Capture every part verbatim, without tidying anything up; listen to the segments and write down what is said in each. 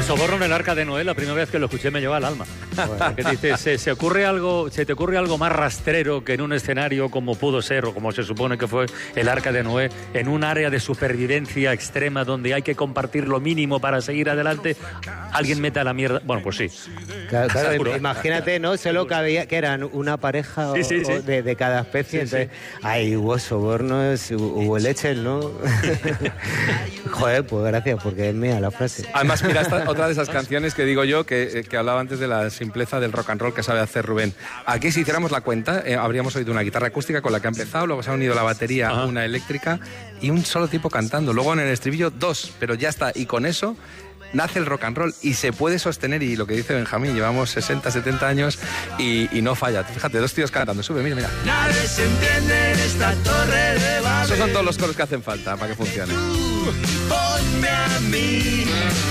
soborno en el Arca de Noé, la primera vez que lo escuché me llevó al alma. Bueno, que dice, ¿se, se, ocurre algo, ¿se te ocurre algo más rastrero que en un escenario como pudo ser, o como se supone que fue el Arca de Noé, en un área de supervivencia extrema donde hay que compartir lo mínimo para seguir adelante, alguien meta la mierda? Bueno, pues sí. Claro, claro, imagínate, ¿no? Solo que había, que eran una pareja o, sí, sí, sí. O de, de cada especie. Sí, entonces, sí. Ahí hubo sobornos, hubo leche, ¿no? Joder, pues gracias, porque es mía la frase. Además, mira, esta, otra de esas canciones que digo yo, que, que hablaba antes de la simpleza del rock and roll que sabe hacer Rubén. Aquí, si hiciéramos la cuenta, eh, habríamos oído una guitarra acústica con la que ha empezado, luego se ha unido la batería, Ajá. una eléctrica y un solo tipo cantando. Luego en el estribillo, dos, pero ya está. Y con eso nace el rock and roll y se puede sostener, y lo que dice Benjamín, llevamos sesenta, setenta años y, y no falla. Fíjate, dos tíos cantando, sube, mira, mira. Nadie se entiende en esta torre de Babel. Esos son todos los coros que hacen falta para que funcione. Ponme a mí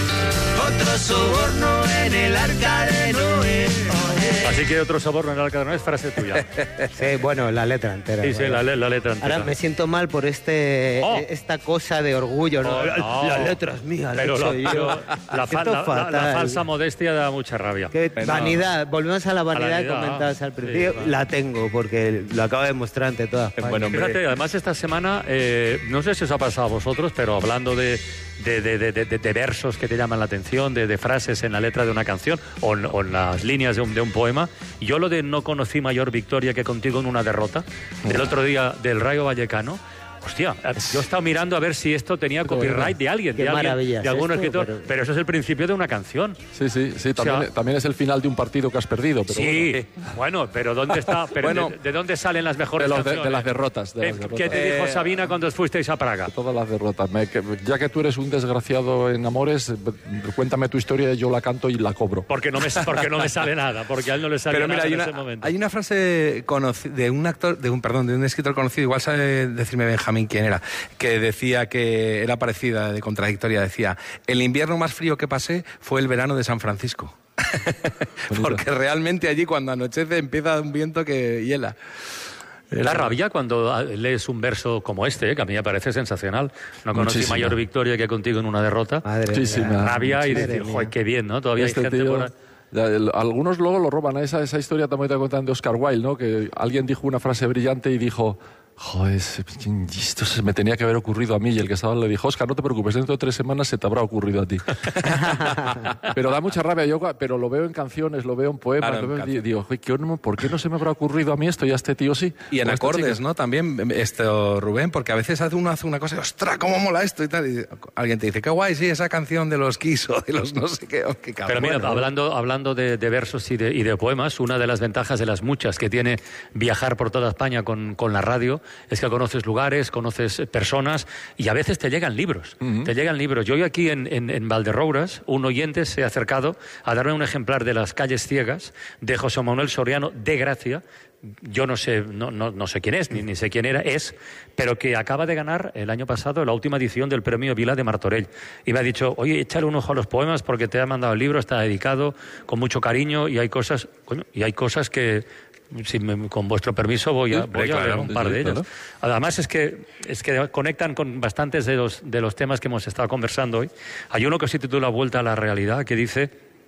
otro soborno en el Arca de Noé. Así que otro soborno en el Arca de Noé es frase tuya. Sí, bueno, la letra entera. Sí, sí, la, la letra entera. Ahora me siento mal por este oh. esta cosa de orgullo, ¿no? Oh, no. La letra es mía, pero la, la, yo. La, fa la, la, la falsa modestia da mucha rabia. Que vanidad, volvemos a la vanidad, a la vanidad que comentabas al principio. Sí, la tengo, porque lo acabo de demostrar ante todas. Bueno, fíjate, además esta semana, eh, no sé si os ha pasado a vosotros, pero hablando de, de, de, de, de, de versos que te llaman la atención, de, de frases en la letra de una canción o en, o en las líneas de un, de un poema, yo lo de no conocí mayor victoria que contigo en una derrota, del otro día del Rayo Vallecano. Hostia, yo he estado mirando a ver si esto tenía copyright de alguien, Qué de, alguien, de algún esto, escritor, pero... pero eso es el principio de una canción. Sí, sí, sí, también, o sea, también es el final de un partido que has perdido. Pero sí, bueno. bueno, pero ¿dónde está? Pero bueno, de, ¿de dónde salen las mejores de los, canciones? De, de las derrotas. De ¿Qué, las derrotas. ¿Qué te dijo Sabina cuando fuisteis a Praga? De todas las derrotas. Me, que, ya que tú eres un desgraciado en amores, cuéntame tu historia, yo la canto y la cobro. Porque no me, porque no me sale nada, porque a él no le sale pero nada mira, hay en una, ese momento. Hay una frase de un actor, de un perdón, de un escritor conocido, igual sabe decirme Benjamín quién era, que decía que era parecida, de contradictoria, decía: el invierno más frío que pasé fue el verano de San Francisco. Porque realmente allí cuando anochece empieza un viento que hiela. Da rabia cuando lees un verso como este, que a mí me parece sensacional. No conocí Muchísimo. mayor victoria que contigo en una derrota. Madre Muchísima rabia y decir, joder, qué bien, ¿no? Todavía este hay gente tío... por ahí. Algunos luego lo roban. Esa, esa historia también te cuentan de Oscar Wilde, ¿no? Que alguien dijo una frase brillante y dijo: joder, esto se me tenía que haber ocurrido a mí. Y el que estaba le dijo: Oscar, no te preocupes, dentro de tres semanas se te habrá ocurrido a ti. Pero da mucha rabia. Yo, pero lo veo en canciones, lo veo en poemas. Claro, lo en veo, digo, ¿por qué no se me habrá ocurrido a mí esto y a este tío sí? Y en acordes, ¿no? También, esto, Rubén, porque a veces hace uno hace una cosa y ¡ostras, cómo mola esto! Y tal. Y alguien te dice: qué guay, sí, esa canción de los Kiss o de los no sé qué. Oh, qué pero mira, bueno, hablando, hablando de, de versos y de, y de poemas, una de las ventajas de las muchas que tiene viajar por toda España con, con la radio es que conoces lugares, conoces personas y a veces te llegan libros. Uh-huh. Te llegan libros. Yo hoy aquí en, en, en Valderrouras, un oyente se ha acercado a darme un ejemplar de Las calles ciegas de José Manuel Soriano de Gracia. Yo no sé, no, no, no sé quién es, ni, ni sé quién era, es, pero que acaba de ganar el año pasado la última edición del Premio Vila de Martorell. Y me ha dicho: oye, échale un ojo a los poemas porque te ha mandado el libro, está dedicado con mucho cariño y hay cosas, coño, y hay cosas que... Si me, con vuestro permiso voy a, voy a leer un par de ellos. Además es que, es que conectan con bastantes de los, de los temas que hemos estado conversando hoy. Hay uno que se titula Vuelta a la realidad, que dice: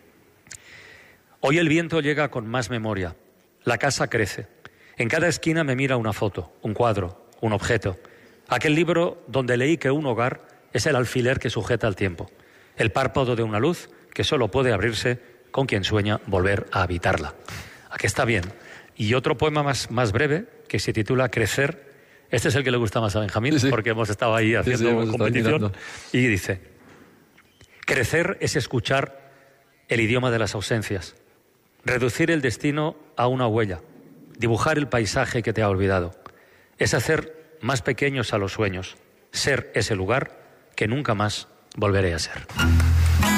hoy el viento llega con más memoria, la casa crece, en cada esquina me mira una foto, un cuadro, un objeto, aquel libro donde leí que un hogar es el alfiler que sujeta el tiempo, el párpado de una luz que solo puede abrirse con quien sueña volver a habitarla. Aquí está bien. Y otro poema más, más breve, que se titula Crecer. Este es el que le gusta más a Benjamín, sí, sí. porque hemos estado ahí haciendo sí, sí, competición. Y dice: crecer es escuchar el idioma de las ausencias, reducir el destino a una huella, dibujar el paisaje que te ha olvidado. Es hacer más pequeños a los sueños, ser ese lugar que nunca más volveré a ser.